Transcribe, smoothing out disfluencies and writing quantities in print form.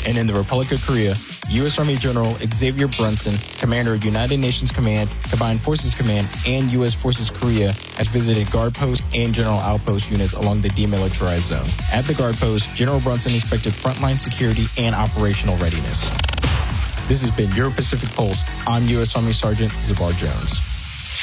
And in the Republic of Korea, U.S. Army General Xavier Brunson, commander of United Nations Command, Combined Forces Command, and U.S. Forces Korea, has visited guard posts and general outpost units along the demilitarized zone. At the guard post, General Brunson inspected frontline security and operational readiness. This has been your Pacific Pulse. I'm U.S. Army Sergeant Zabar Jones.